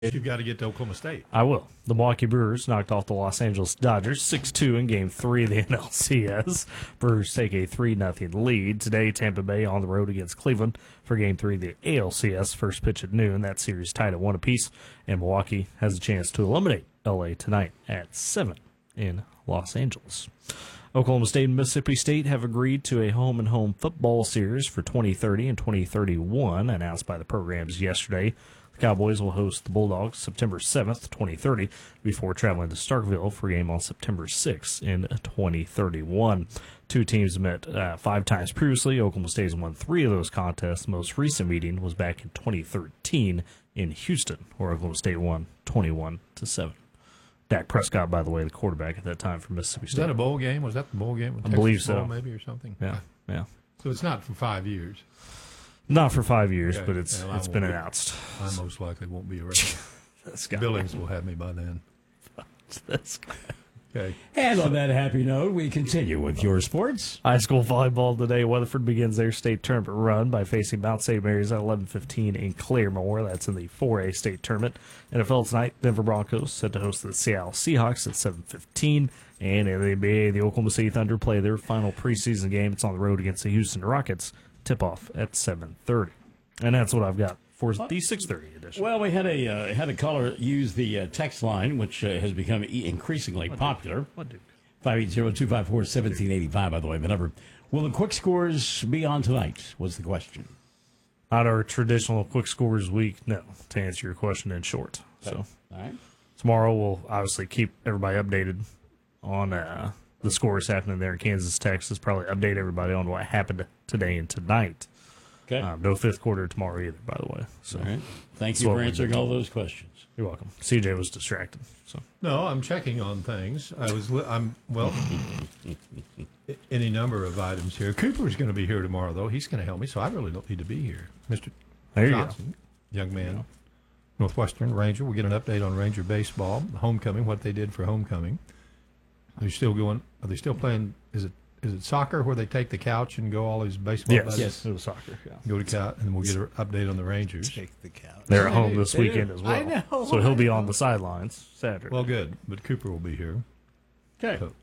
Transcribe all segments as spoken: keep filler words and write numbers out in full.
You've got to get to Oklahoma State. I will. The Milwaukee Brewers knocked off the Los Angeles Dodgers six two in Game three of the N L C S. Brewers take a three nothing lead. Today, Tampa Bay on the road against Cleveland for Game three of the A L C S. First pitch at noon. That series tied at one apiece, and Milwaukee has a chance to eliminate L A tonight at seven in Los Angeles. Oklahoma State and Mississippi State have agreed to a home-and-home football series for twenty thirty and twenty thirty-one, announced by the programs yesterday. The Cowboys will host the Bulldogs September seventh, twenty thirty, before traveling to Starkville for a game on September sixth in twenty thirty-one. Two teams met uh, five times previously. Oklahoma State has won three of those contests. The most recent meeting was back in twenty thirteen in Houston, where Oklahoma State won twenty-one to seven. Dak Prescott, by the way, the quarterback at that time for Mississippi State. Was that a bowl game? Was that the bowl game? I believe so. Bowl maybe or something? Yeah, yeah. So it's not for five years. Not for five years, Okay. but it's Well, it's I been won't be- announced. I most likely won't be around. This guy. Billings will have me by then. This guy. Okay. And on that happy note, we continue with your sports. High school volleyball today. Weatherford begins their state tournament run by facing Mount Saint Mary's at eleven fifteen in Claremore. That's in the four A state tournament. N F L tonight, Denver Broncos set to host the Seattle Seahawks at seven fifteen. And in the N B A, the Oklahoma City Thunder play their final preseason game. It's on the road against the Houston Rockets. Tip-off at seven thirty. And that's what I've got for the six thirty edition. Well, we had a uh, had a caller use the uh, text line, which uh, has become e- increasingly What popular. Duke? What Duke? five eight zero, two five four, one seven eight five, by the way, the number. Will the quick scores be on tonight, was the question. Not our traditional quick scores week, no, to answer your question in short. So All right. tomorrow we'll obviously keep everybody updated on uh, the scores happening there in Kansas, Texas. Probably update everybody on what happened today and tonight. Okay. Um, no fifth quarter tomorrow either, by the way. So All right. Thank That's you what for we answering did. all those questions. You're welcome. C J was distracted. So No, I'm checking on things. I was, li- I'm, well, a- any number of items here. Cooper's going to be here tomorrow, though. He's going to help me, so I really don't need to be here. Mister there you Johnson, young man, Northwestern Ranger. We'll get an update on Ranger baseball, homecoming, what they did for homecoming. Are they still going, are they still playing, is it is it soccer where they take the couch and go all these baseball go. Yes, buddies? yes, it was soccer. Yeah. Go to couch, and we'll get an update on the Rangers. Take the couch. They're at They home do. this They weekend do. as well. I know, So he'll I be know. on the sidelines Saturday. Well, good, but Cooper will be here. Okay. So,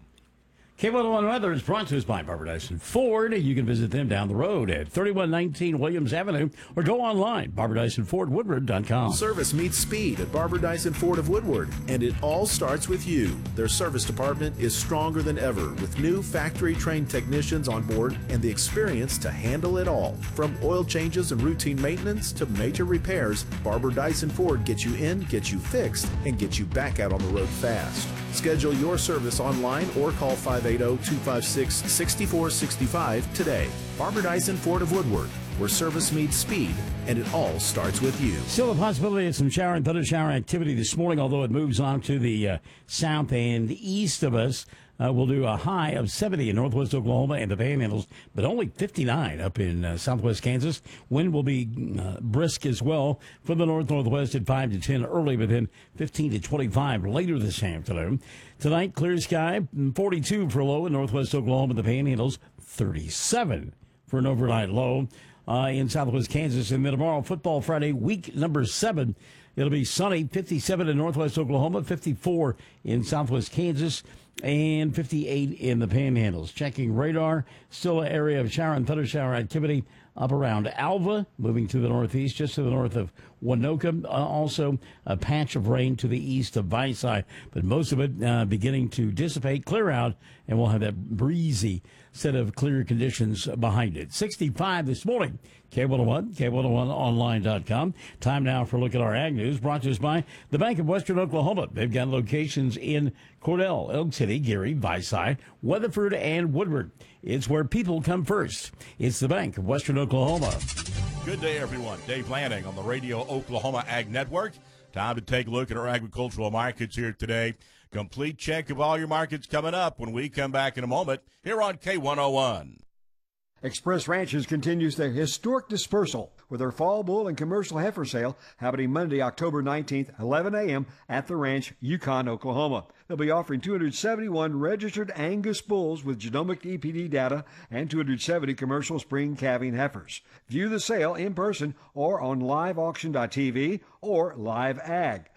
K one oh one Weather is brought to us by Barbara Dyson Ford. You can visit them down the road at thirty-one nineteen Williams Avenue or go online, barbara dyson ford woodward dot com. Service meets speed at Barbara Dyson Ford of Woodward, and it all starts with you. Their service department is stronger than ever with new factory-trained technicians on board and the experience to handle it all. From oil changes and routine maintenance to major repairs, Barbara Dyson Ford gets you in, gets you fixed, and gets you back out on the road fast. Schedule your service online or call five eight zero, two five six, six four six five today. Barbara Dyson Ford of Woodward, where service meets speed, and it all starts with you. Still a possibility of some shower and thunder shower activity this morning, although it moves on to the uh, south and east of us. Uh, we'll do a high of seventy in northwest Oklahoma and the Panhandles, but only fifty-nine up in uh, southwest Kansas. Wind will be uh, brisk as well from the north-northwest at five to ten early, but then fifteen to twenty-five later this afternoon. Tonight, clear sky, forty-two for low in northwest Oklahoma and the Panhandles, thirty-seven for an overnight low uh, in southwest Kansas. And then tomorrow, Football Friday, week number seven. It'll be sunny, fifty-seven in northwest Oklahoma, fifty-four in southwest Kansas, and fifty-eight in the Panhandles. Checking radar, still an area of shower and thunder shower activity up around Alva, moving to the northeast, just to the north of Winoka. Uh, also, a patch of rain to the east of Vici, but most of it uh, beginning to dissipate, clear out, and we'll have that breezy set of clear conditions behind it. sixty-five this morning. K one oh one, K one oh one online dot com. Time now for a look at our ag news, brought to us by the Bank of Western Oklahoma. They've got locations in Cordell, Elk City, Geary, Vici, Weatherford, and Woodward. It's where people come first. It's the Bank of Western Oklahoma. Good day, everyone. Dave Lanning on the Radio Oklahoma Ag Network. Time to take a look at our agricultural markets here today. Complete check of all your markets coming up when we come back in a moment here on K one oh one. Express Ranches continues their historic dispersal with their fall bull and commercial heifer sale happening Monday, October nineteenth, eleven a.m. at the ranch, Yukon, Oklahoma. They'll be offering two hundred seventy-one registered Angus bulls with genomic E P D data and two hundred seventy commercial spring calving heifers. View the sale in person or on live auction dot t v or Live Ag.